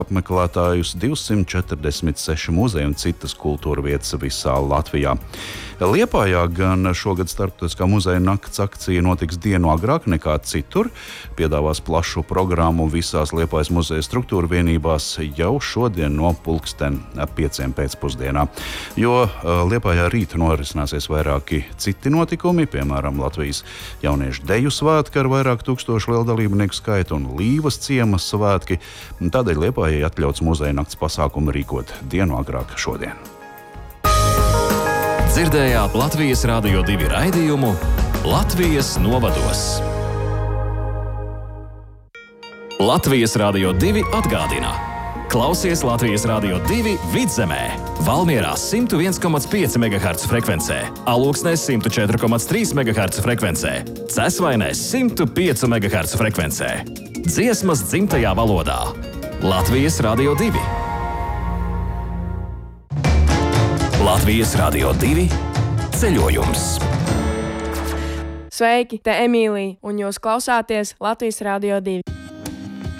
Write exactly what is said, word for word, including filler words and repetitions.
apmeklētājus divsimt četrdesmit seši muzeji un citas kultūra vietas visā Latvijā. Liepājā gan šogad starptautiskā muzeja nakts akcija notiks dienu agrāk nekā citur. Piedāvās plašu programmu visās Liepājas muzeja struktūra vienībās jau šodien no pulksten pieciem pēcpusdienā. Jo Liepājā rīt norisināsies vairāki citi notikumi, piemēram, Latvijas jauniešu deju svētki ar vairāk tūkstošu lieldalībnieku skaitu un Līvas ciemas svētki. Tādēļ Liepājai atļauts muzeja nakts pasākumu rīkot dienu agrāk šodien. Dzirdējāt Latvijas Rādio divi raidījumu Latvijas novados. Latvijas Rādio divi atgādina. Klausies Latvijas Rādio divi Vidzemē, Valmierā simt viens komats pieci megaherca frekvencē, Alūksnē simt četri komats trīs megaherca frekvencē, Cesvainē simt pieci megaherca frekvencē. Dziesmas dzimtajā valodā. Latvijas Rādio divi. Latvijas Rādio divi ceļojums. Sveiki, te Emīlija, un jūs klausāties Latvijas Rādio divi.